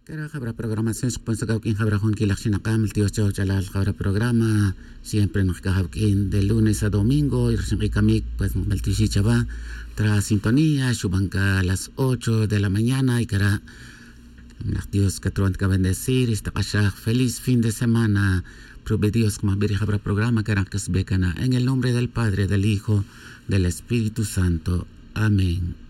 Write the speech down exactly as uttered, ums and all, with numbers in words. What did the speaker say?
Kara habrá programación supongo que habrá Juan Kilaksinakam, el tío Chao Chalal, habrá programa siempre nos cajaquín de lunes a domingo y recién Rikamik pues el tío Chava tras sintonía, Shubanka a las ocho de la mañana y cara los tíos que truan que bendecir, esta kasha feliz fin de semana. Prove Dios como abrir habrá programa que becana en el nombre del Padre, del Hijo, del Espíritu Santo. Amén.